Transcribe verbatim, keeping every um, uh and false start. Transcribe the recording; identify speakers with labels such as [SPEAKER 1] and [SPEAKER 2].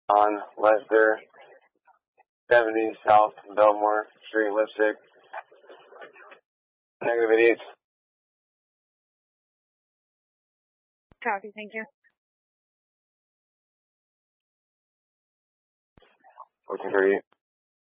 [SPEAKER 1] on Lester, seventy South Belmore Street, Lipstick. Negative eighty-eight.
[SPEAKER 2] Copy, thank you.
[SPEAKER 1] fourteen thirty-eight.